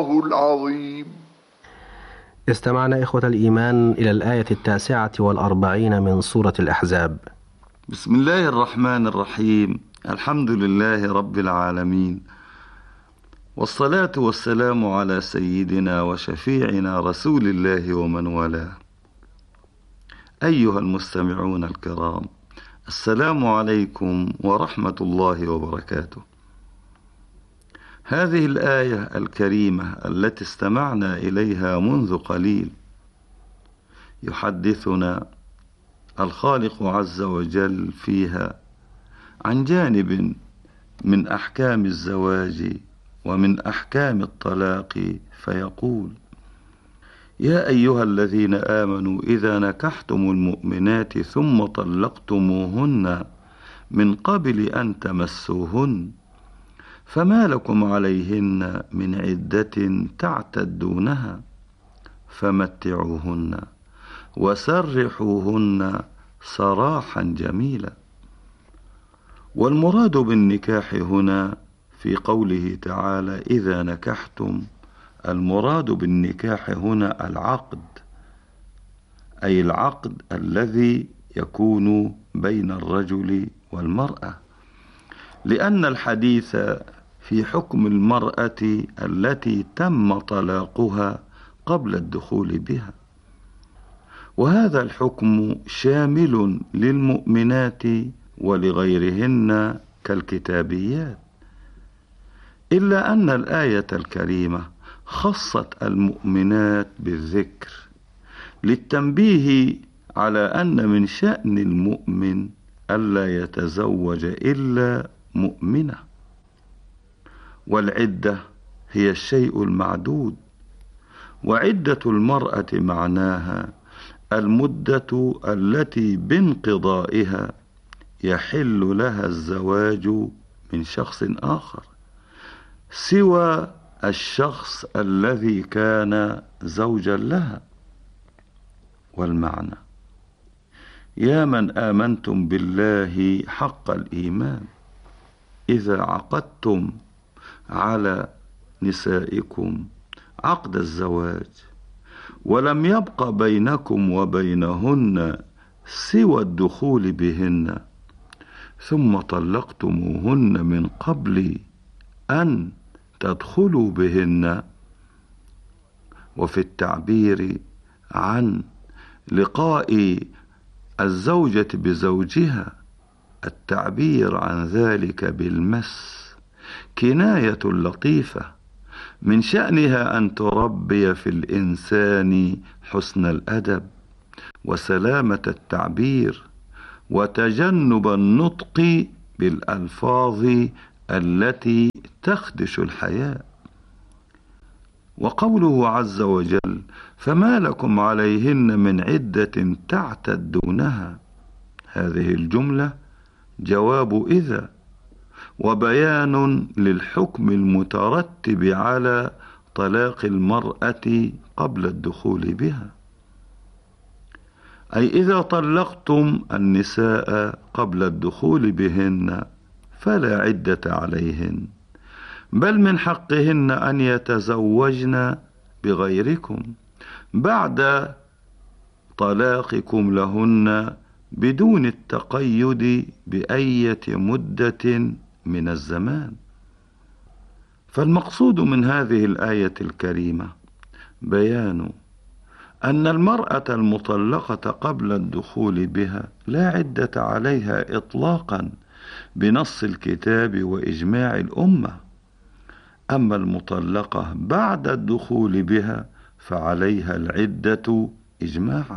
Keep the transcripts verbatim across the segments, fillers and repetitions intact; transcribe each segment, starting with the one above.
العظيم. استمعنا إخوة الإيمان إلى الآية التاسعة والأربعين من سورة الأحزاب. بسم الله الرحمن الرحيم. الحمد لله رب العالمين، والصلاة والسلام على سيدنا وشفيعنا رسول الله ومن والاه. أيها المستمعون الكرام، السلام عليكم ورحمة الله وبركاته. هذه الآية الكريمة التي استمعنا إليها منذ قليل يحدثنا الخالق عز وجل فيها عن جانب من أحكام الزواج ومن أحكام الطلاق، فيقول: يا أيها الذين آمنوا إذا نكحتم المؤمنات ثم طلقتموهن من قبل أن تمسوهن فما لكم عليهن من عدة تعتدونها فمتعوهن وسرحوهن سراحا جميلا. والمراد بالنكاح هنا في قوله تعالى إذا نكحتم، المراد بالنكاح هنا العقد، أي العقد الذي يكون بين الرجل والمرأة، لأن الحديث في حكم المرأة التي تم طلاقها قبل الدخول بها، وهذا الحكم شامل للمؤمنات ولغيرهن كالكتابيات، إلا أن الآية الكريمة خصت المؤمنات بالذكر للتنبيه على أن من شأن المؤمن ألا يتزوج إلا مؤمنة، والعدة هي الشيء المعدود، وعدة المرأة معناها المدة التي بانقضائها يحل لها الزواج من شخص آخر سوى الشخص الذي كان زوجا لها. والمعنى: يا من آمنتم بالله حق الإيمان، إذا عقدتم على نسائكم عقد الزواج ولم يبق بينكم وبينهن سوى الدخول بهن ثم طلقتموهن من قبل أن تدخلوا بهن، وفي التعبير عن لقاء الزوجة بزوجها التعبير عن ذلك بالمس كناية لطيفة من شأنها أن تربي في الإنسان حسن الأدب وسلامة التعبير وتجنب النطق بالألفاظ التي تخدش الحياء. وقوله عز وجل فما لكم عليهن من عدة تعتدونها، هذه الجملة جواب إذا، وبيان للحكم المترتب على طلاق المرأة قبل الدخول بها، أي إذا طلقتم النساء قبل الدخول بهن فلا عدة عليهن، بل من حقهن أن يتزوجن بغيركم بعد طلاقكم لهن بدون التقيد بأية مدة من الزمان. فالمقصود من هذه الآية الكريمة بيان أن المرأة المطلقة قبل الدخول بها لا عدة عليها إطلاقا بنص الكتاب وإجماع الأمة، أما المطلقة بعد الدخول بها فعليها العدة إجماعا.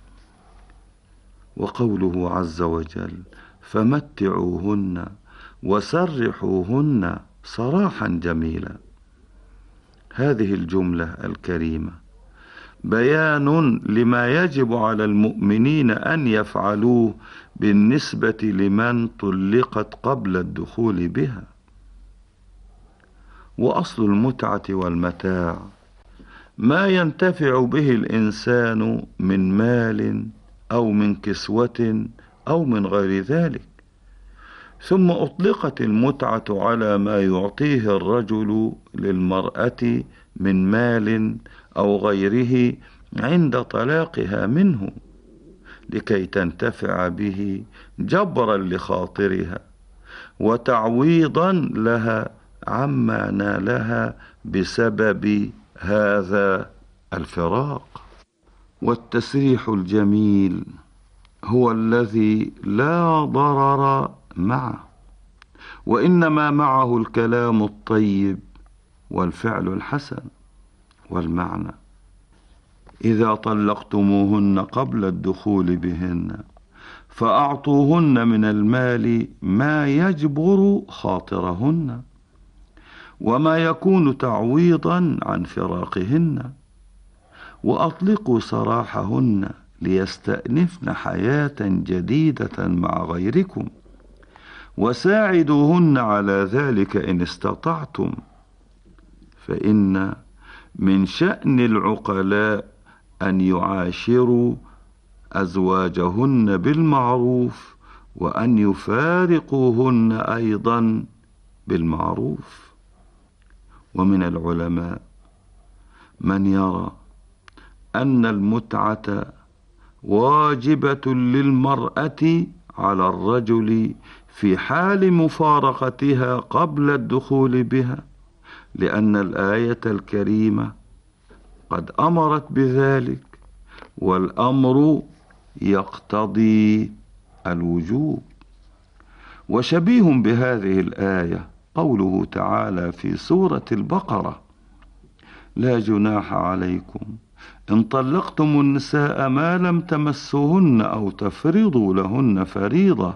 وقوله عز وجل فمتعوهن وسرحوهن سراحا جميلا، هذه الجملة الكريمة بيان لما يجب على المؤمنين أن يفعلوه بالنسبة لمن طلقت قبل الدخول بها. وأصل المتعة والمتاع ما ينتفع به الإنسان من مال أو من كسوة أو من غير ذلك، ثم أطلقت المتعة على ما يعطيه الرجل للمرأة من مال أو غيره عند طلاقها منه، لكي تنتفع به جبرا لخاطرها وتعويضا لها عما نالها بسبب هذا الفراق. والتسريح الجميل هو الذي لا ضرر معه، وإنما معه الكلام الطيب والفعل الحسن. والمعنى: إذا طلقتموهن قبل الدخول بهن فأعطوهن من المال ما يجبر خاطرهن وما يكون تعويضا عن فراقهن، وأطلقوا سراحهن ليستأنفن حياة جديدة مع غيركم، وساعدوهن على ذلك إن استطعتم، فإن من شأن العقلاء أن يعاشروا أزواجهن بالمعروف، وأن يفارقوهن أيضا بالمعروف. ومن العلماء من يرى أن المتعة واجبة للمرأة على الرجل في حال مفارقتها قبل الدخول بها، لأن الآية الكريمة قد أمرت بذلك، والأمر يقتضي الوجوب. وشبيه بهذه الآية قوله تعالى في سورة البقرة: لا جناح عليكم إن طلقتم النساء ما لم تمسوهن أو تفرضوا لهن فريضة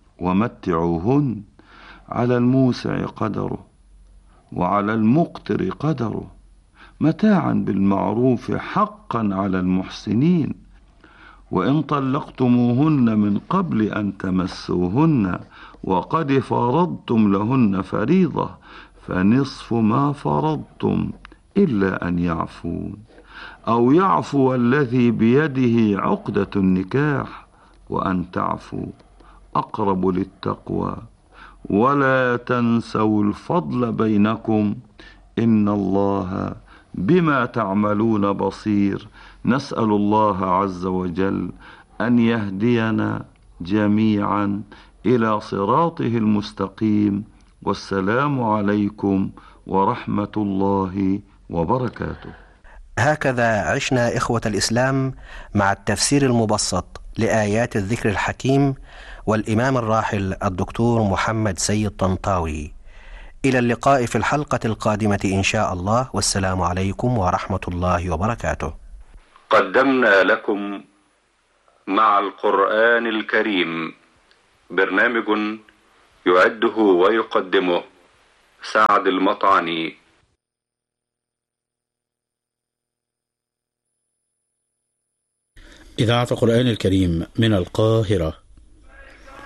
ومتعوهن على الموسع قدره وعلى المقتر قدره متاعا بالمعروف حقا على المحسنين. وإن طلقتموهن من قبل أن تمسوهن وقد فرضتم لهن فريضة فنصف ما فرضتم إلا أن يعفون أو يعفو الذي بيده عقدة النكاح، وأن تعفوا أقرب للتقوى، ولا تنسوا الفضل بينكم إن الله بما تعملون بصير. نسأل الله عز وجل أن يهدينا جميعا إلى صراطه المستقيم. والسلام عليكم ورحمة الله وبركاته. هكذا عشنا إخوة الإسلام مع التفسير المبسط لآيات الذكر الحكيم والإمام الراحل الدكتور محمد سيد طنطاوي. إلى اللقاء في الحلقة القادمة إن شاء الله، والسلام عليكم ورحمة الله وبركاته. قدمنا لكم مع القرآن الكريم برنامج يعده ويقدمه سعد المطعني. إذاعة القرآن الكريم من القاهرة.